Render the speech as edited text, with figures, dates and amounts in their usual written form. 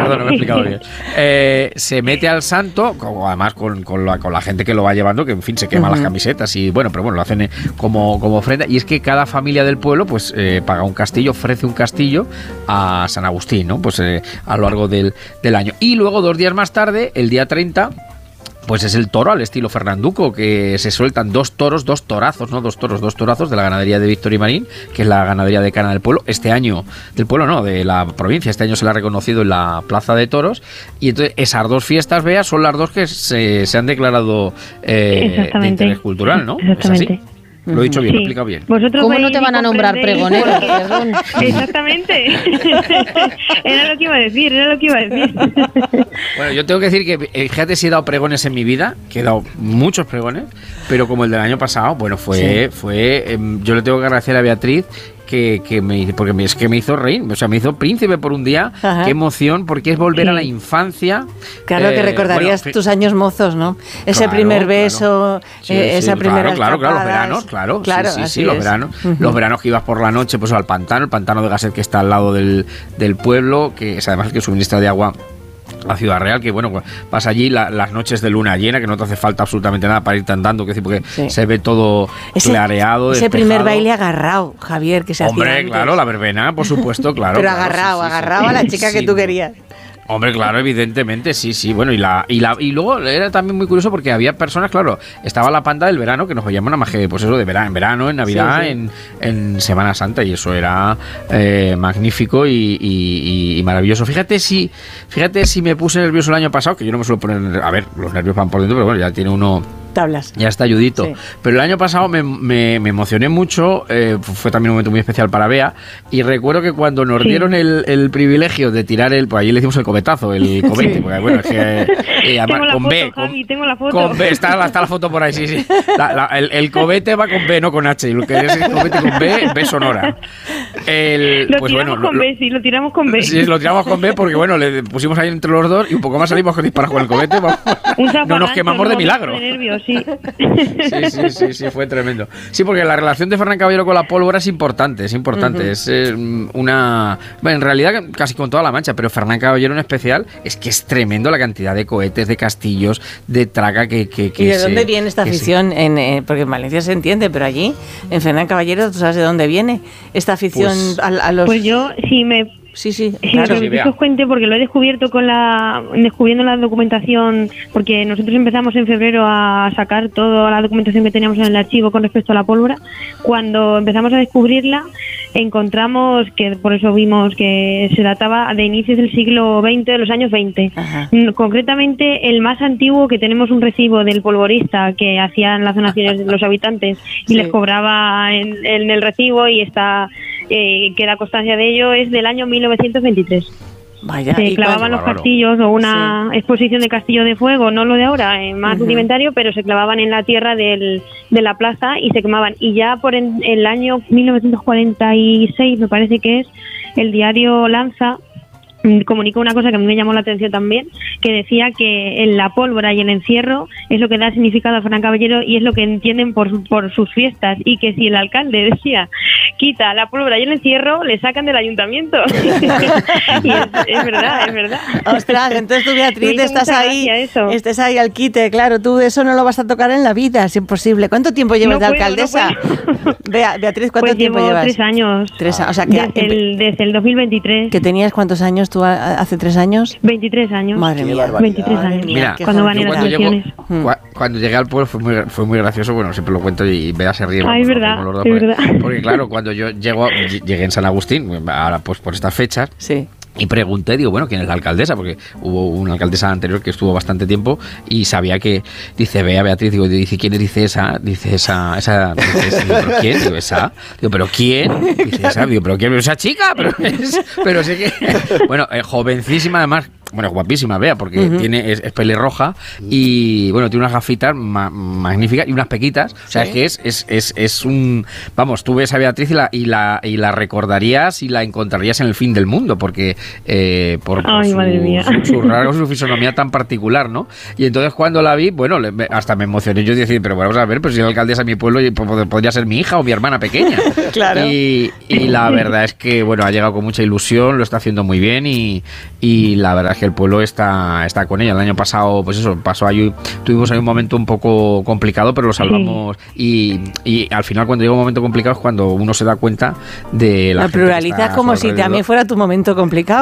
perdón, no me he explicado bien. Se mete al santo, además con la gente que lo va llevando, que en fin se queman las camisetas y bueno, pero bueno, lo hacen como ofrenda. Y es que cada familia del pueblo pues paga un castillo, ofrece un castillo a San Agustín, ¿no? Pues a lo largo del año. Y luego 2 días más tarde, el día 30, pues es el toro al estilo fernanduco, que se sueltan 2 torazos de la ganadería de Víctor y Marín, que es la ganadería decana del pueblo. Este año, del pueblo no, de la provincia, este año se la ha reconocido en la Plaza de Toros. Y entonces esas 2 fiestas, Bea, son las 2 que se han declarado de interés cultural, ¿no? Exactamente. ¿Es así? Lo he dicho bien, lo he explicado bien. ¿Cómo no te van a nombrar pregonero? Exactamente. Era lo que iba a decir. Bueno, yo tengo que decir que, fíjate, si he dado pregones en mi vida, que he dado muchos pregones, pero como el del año pasado, bueno, yo le tengo que agradecer a Beatriz porque es que me hizo reír, o sea, me hizo príncipe por un día. Ajá. Qué emoción, porque es volver a la infancia. Claro, que recordarías tus años mozos, ¿no? Ese primer beso, esa primera Claro, los veranos, los veranos. Los veranos que ibas por la noche pues al pantano, el pantano de Gasset, que está al lado del pueblo, que es además el que suministra de agua la Ciudad Real, que bueno, vas allí las noches de luna llena, que no te hace falta absolutamente nada para irte andando, que porque se ve todo clareado, ese despejado. Primer baile agarrado, Javier, que se hacía antes. Claro, la verbena, por supuesto, claro. Pero agarrado a la chica que tú querías. Hombre, claro, evidentemente, sí. Bueno, y luego era también muy curioso porque había personas, claro, estaba la panda del verano, que nos veíamos nada más que, pues eso, en verano, en Navidad, en Semana Santa, y eso era magnífico y maravilloso. Fíjate si me puse nervioso el año pasado, que yo no me suelo poner, a ver, los nervios van por dentro, pero bueno, ya tiene uno... Tablas. Ya está ayudito. Sí. Pero el año pasado me emocioné mucho, fue también un momento muy especial para Bea, y recuerdo que cuando nos dieron el privilegio de tirar pues allí le hicimos el cobetazo, el cobete, porque bueno, es que además, tengo la foto. Con B, está la foto por ahí, sí. El cobete va con B, no con H, y lo que es el cobete con B sonora. Lo tiramos con B. Sí, lo tiramos con B porque bueno, le pusimos ahí entre los dos y un poco más salimos que disparar con el cobete. No nos quemamos de milagro. Sí, fue tremendo. Sí, porque la relación de Fernán Caballero con la pólvora es importante. Es una... Bueno, en realidad casi con toda la Mancha, pero Fernán Caballero en especial es que es tremendo la cantidad de cohetes, de castillos, de traca que ¿Y de dónde viene esta afición? Porque en Valencia se entiende, pero allí, en Fernán Caballero, ¿tú sabes de dónde viene esta afición a los...? Pues yo, Sí, claro. Que os cuente, porque lo he descubierto descubriendo la documentación, porque nosotros empezamos en febrero a sacar toda la documentación que teníamos en el archivo con respecto a la pólvora. Cuando empezamos a descubrirla, encontramos que, por eso vimos que se databa de inicios del siglo XX, de los años 20. Ajá. Concretamente, el más antiguo, que tenemos un recibo del polvorista que hacían las donaciones de los habitantes y les cobraba en el recibo, y queda constancia de ello, es del año 1923. Vaya, se clavaban los castillos, o una exposición de castillo de fuego, no lo de ahora, más rudimentario, pero se clavaban en la tierra de la plaza y se quemaban. Y ya por el año 1946, me parece que es, el diario Lanza comunicó una cosa que a mí me llamó la atención también, que decía que la pólvora y el encierro es lo que da significado a Fernán Caballero y es lo que entienden por sus fiestas, y que si el alcalde decía quita la pólvora y el encierro, le sacan del ayuntamiento. Y es verdad. Ostras, entonces tú, Beatriz, estás ahí al quite, claro, tú eso no lo vas a tocar en la vida, es imposible. ¿Cuánto tiempo llevas de alcaldesa? Beatriz, ¿cuánto tiempo llevas? 3 años. 3 años, o sea, que desde el 2023. ¿Que tenías cuántos años tú hace 3 años? 23 años. Madre mía. 23 años. Mira, cuando van en las elecciones. Cuando llegué al pueblo fue muy gracioso, bueno, siempre lo cuento y Bea se ríe. Es verdad. Porque claro, cuando yo llegué en San Agustín, ahora pues por estas fechas, y pregunté, digo, bueno, ¿quién es la alcaldesa? Porque hubo una alcaldesa anterior que estuvo bastante tiempo y sabía que, dice, Beatriz, dice, ¿quién dice esa? Dice, esa, digo, ¿pero quién? Digo, esa. Digo, ¿pero quién? Dice, esa. Digo, ¿pero quién? Esa chica, pero sé que... Bueno, jovencísima además... Bueno, guapísima, Bea, porque es pelirroja y, bueno, tiene unas gafitas magníficas y unas pequitas. O sea, es que es un... Vamos, tú ves a Beatriz y la recordarías y la encontrarías en el fin del mundo, porque por su rasgos, su fisonomía tan particular, ¿no? Y entonces cuando la vi, bueno, hasta me emocioné. Yo decía, pero vamos a ver, pues si la alcaldesa de mi pueblo podría ser mi hija o mi hermana pequeña. Claro. Y la verdad es que, bueno, ha llegado con mucha ilusión, lo está haciendo muy bien y la verdad es que el pueblo está con ella. El año pasado, pues eso, tuvimos ahí un momento un poco complicado, pero lo salvamos. Y al final, cuando llega un momento complicado, es cuando uno se da cuenta de la gente pluralizas como si también fuera tu momento complicado.